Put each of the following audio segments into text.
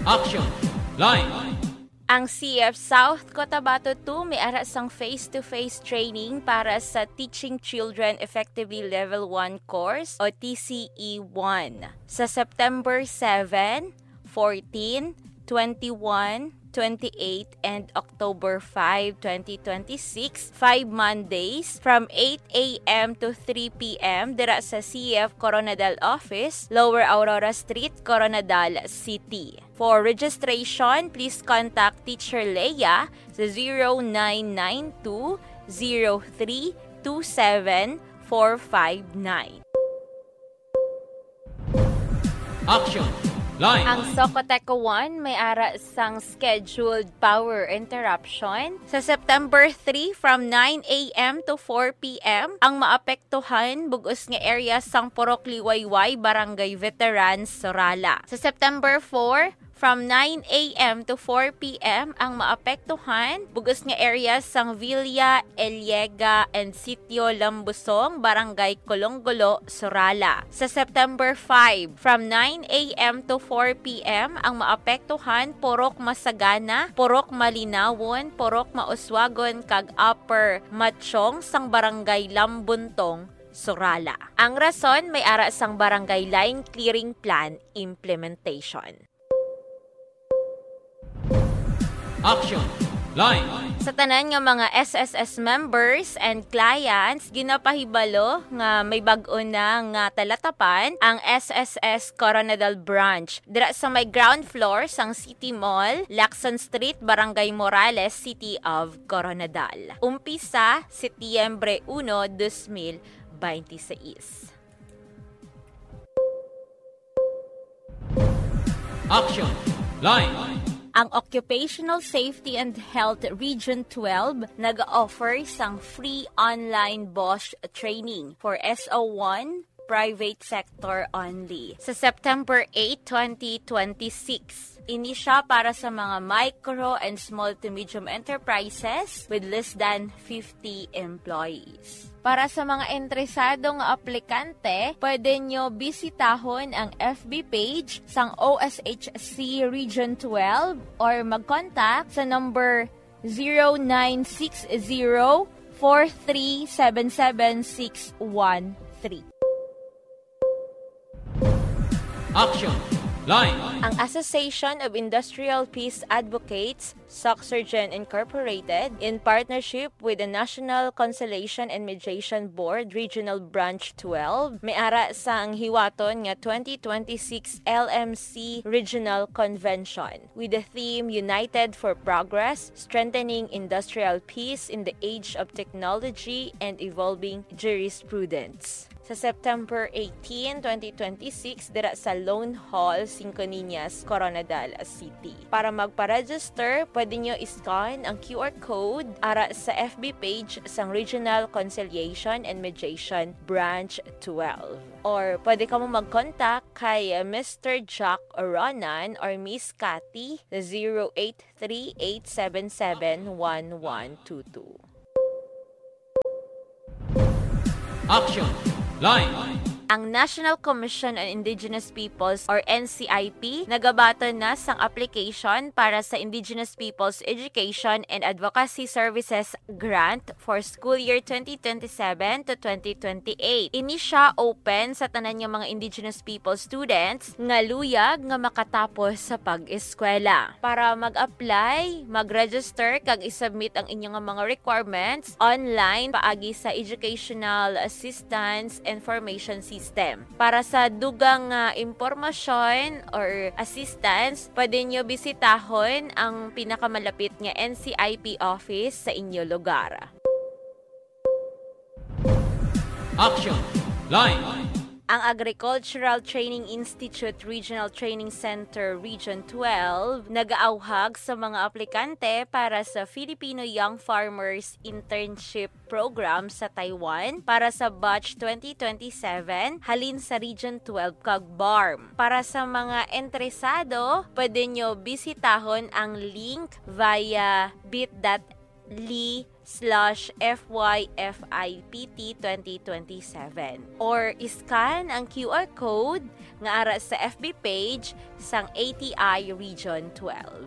Action! Line! Ang CF South Cotabato 2 may arasang face-to-face training para sa Teaching Children Effectively Level 1 course o TCE1 sa September 7, 14, 21, 28, and October 5, 2026, 5 Mondays from 8 a.m. to 3 p.m. dira sa CF Coronadal Office, Lower Aurora Street, Coronadal City. For registration, please contact Teacher Leia sa 0992 0327 459. Action! Line! Ang Socoteco 1 may ara sang scheduled power interruption sa September 3 from 9 a.m. to 4 p.m. Ang maapektuhan bugos nga area sang Purok Liwayway, Barangay Veterans, Sorala. Sa September 4 from 9 a.m. to 4 p.m. ang maapektuhan bugos nga areas sang Villa, Eliega, and Sitio Lambusong, Barangay Colonggulo, Sorala. Sa September 5, from 9 a.m. to 4 p.m. ang maapektuhan Purok Masagana, Purok Malinawon, Purok Mauswagon, kag Upper Matchong sang Barangay Lambuntong, Sorala. Ang rason may ara sang Barangay Line Clearing Plan Implementation. Action! Line! Sa tanan nga mga SSS members and clients, ginapahibalo nga may bag-o na nga talatapan ang SSS Coronadal Branch. Dira sa may ground floor sang City Mall, Lacson Street, Barangay Morales, City of Coronadal. Umpisa, Setyembre 1, 2026. Action! Line! Ang Occupational Safety and Health Region 12 nag-offer sang free online BOSH training for SO1 private sector only sa September 8, 2026. Ini siya para sa mga micro and small to medium enterprises with less than 50 employees. Para sa mga interesadong aplikante, pwede nyo bisitahon ang FB page sang OSHC Region 12 or mag-contact sa number 0960-4377613. Action! Line! Ang Association of Industrial Peace Advocates, SOCSurgen Incorporated, in partnership with the National Conciliation and Mediation Board Regional Branch 12, may ara sa ang hiwaton nga 2026 LMC Regional Convention with the theme United for Progress, Strengthening Industrial Peace in the Age of Technology and Evolving Jurisprudence. Sa September 18, 2026, dira sa Lone Hall, Cinco Niñas, Coronadal City. Para magpa-register, pwede nyo iscan ang QR code ara sa FB page sang Regional Conciliation and Mediation Branch 12. Or pwede ka mo mag-contact kay Mr. Jack Oronan or Miss Cathy sa 0838771122. Action! Line! Ang National Commission on Indigenous Peoples or NCIP nagabato na sang application para sa Indigenous Peoples Education and Advocacy Services Grant for school year 2027 to 2028. Ini siya open sa tanan nga mga Indigenous People students nga luyag nga makatapos sa pag-eskwela. Para mag-apply, mag-register kag isubmit ang inyong mga requirements online paagi sa Educational Assistance Information System. Para sa dugang impormasyon or assistance, pwede nyo bisitahon ang pinakamalapit nga NCIP office sa inyo lugar. Action! Line! Ang Agricultural Training Institute Regional Training Center Region 12 nag-aauhag sa mga aplikante para sa Filipino Young Farmers Internship Program sa Taiwan para sa batch 2027 halin sa Region 12 kag BARM. Para sa mga interesado, pwede nyo bisitahon ang link via bit.ly FYFIPT 2027 or iscan ang QR code nga ara sa FB page sang ATI Region 12.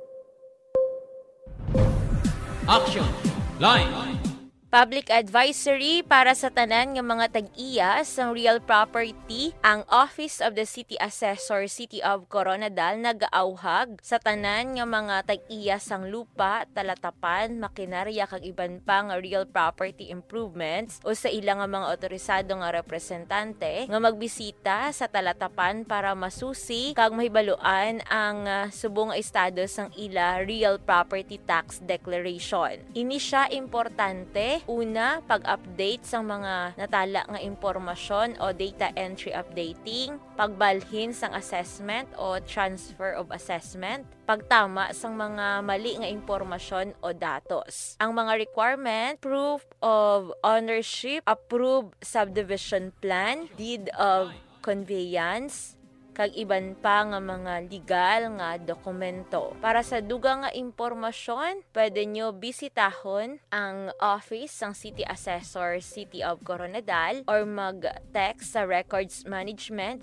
Action! Line! Public advisory para sa tanan nga mga tag-iya sang real property, ang Office of the City Assessor City of Coronadal nagaauhag sa tanan nga mga tag-iya sang lupa, talatapan, makinarya kag iban pa nga real property improvements o sa ilang nga mga otorisado nga representante nga magbisita sa talatapan para masusi kag mahibaluan ang subong estado sang ila real property tax declaration. Ini siya importante. Una, pag-update sa mga natala nga impormasyon o data entry updating, pagbalhin sang assessment o transfer of assessment, pagtama sang mga mali nga impormasyon o datos. Ang mga requirement, proof of ownership, approved subdivision plan, deed of conveyance, kag iban pa nga mga legal nga dokumento. Para sa dugang nga impormasyon, pwede nyo bisitahon ang office ng City Assessor City of Coronadal or mag-text sa Records Management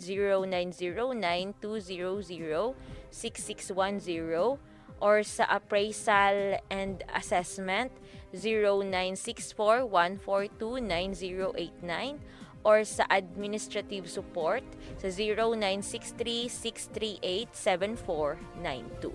0909-200-6610 or sa Appraisal and Assessment 0964-142-9089 or sa administrative support sa 0963-638-7492.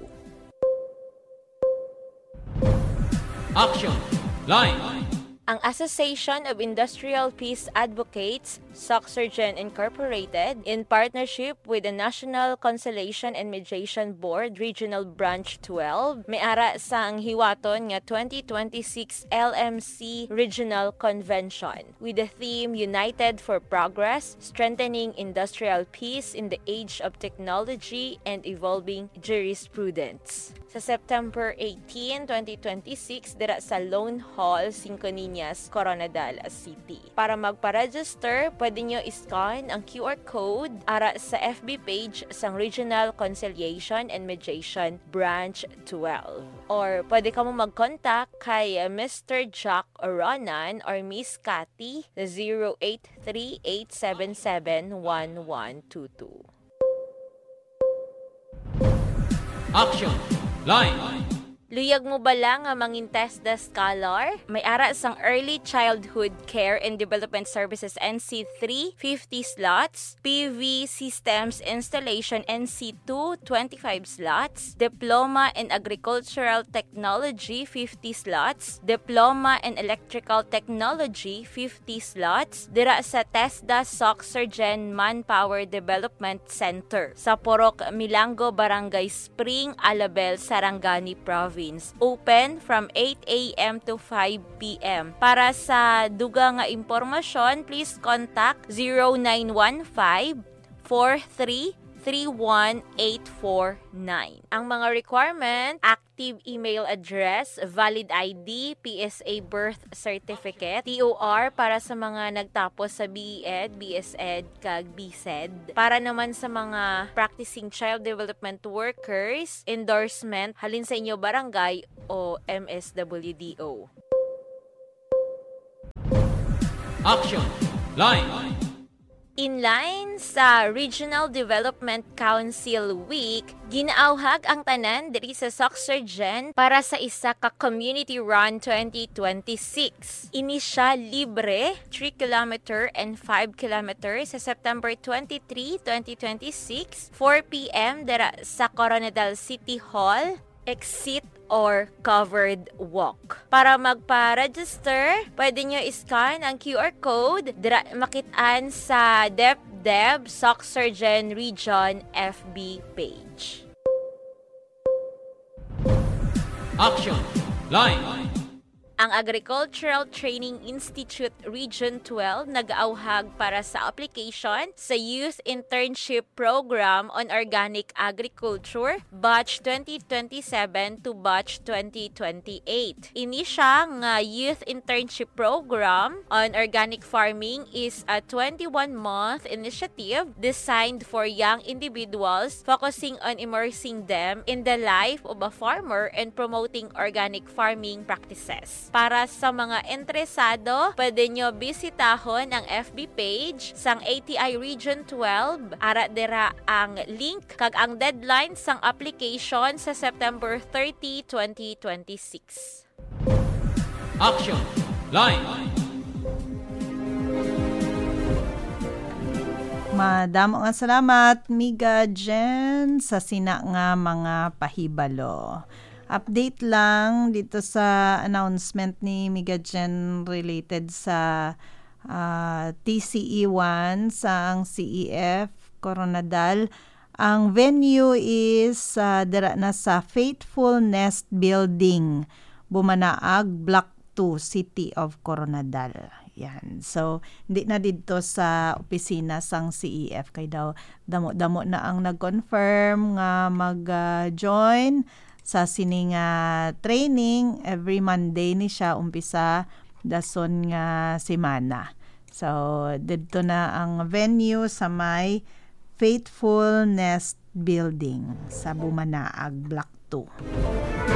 Action! Line! Ang Association of Industrial Peace Advocates, Soxurgen Incorporated, in partnership with the National Conciliation and Mediation Board Regional Branch 12, may ara sa ang hiwaton nga 2026 LMC Regional Convention with the theme United for Progress, Strengthening Industrial Peace in the Age of Technology and Evolving Jurisprudence. Sa September 18, 2026, dira sa Lone Hall, Cinco Niñas, Coronadal City. Para magpa-register, pwede nyo iscan ang QR code ara sa FB page sang Regional Conciliation and Mediation Branch 12. Or pwede ka mo mag-contact kay Mr. Jack Oronan or Miss Cathy na 0838771122. Action! Line! Luyag mo ba lang nga mangintes the scholar? May ara sang Early Childhood Care and Development Services NC3, 50 slots. PV Systems Installation NC2, 25 slots. Diploma in Agricultural Technology, 50 slots. Diploma in Electrical Technology, 50 slots. Dira sa TESDA Soxurgen Manpower Development Center sa Porok Milango, Barangay Spring, Alabel, Sarangani Province. Open from 8 a.m. to 5 p.m. Para sa duga nga impormasyon, please contact 0915-4331-849. Ang mga requirement, active email address, valid ID, PSA birth certificate, TOR para sa mga nagtapos sa BEd, BSEd, kag BSEd. Para naman sa mga practicing child development workers, endorsement halin sa inyo barangay o MSWDO. Action! Line! Inline sa Regional Development Council Week, ginaauhag ang tanan diri sa Soxurgen para sa isa ka Community Run 2026. Ini siya libre, 3 km and 5 km sa September 23, 2026, 4 p.m. dira sa Coronadal City Hall, exit or covered walk. Para magpa-register, pwede nyo iscan ang QR code makitaan sa DepDev Soxurgen Region FB page. Action! Line! Ang Agricultural Training Institute Region 12 nag-auhag para sa application sa Youth Internship Program on Organic Agriculture Batch 2027 to Batch 2028. Ini siya nga Youth Internship Program on Organic Farming is a 21-month initiative designed for young individuals focusing on immersing them in the life of a farmer and promoting organic farming practices. Para sa mga interesado, pwede nyo bisitahon ang FB page sang ATI Region 12. Ara dira ang link kag ang deadline sang application sa September 30, 2026. Action. Line. Madamo nga salamat, Miga Jen, sa sina nga mga pahibalo. Update lang dito sa announcement ni Miga Jen related sa TCE1 sa ang CEF Coronadal. Ang venue is dira na sa Faithful Nest Building, Bumanaag, Block 2, City of Coronadal. Yan. So, hindi na dito sa opisina sang CEF kay daw damo-damo na ang nag-confirm nga mag-join sa sining training. Every Monday ni siya umpisa dason nga semana. So, dito na ang venue sa may Faithful Nest Building sa Bumanaag, Block 2.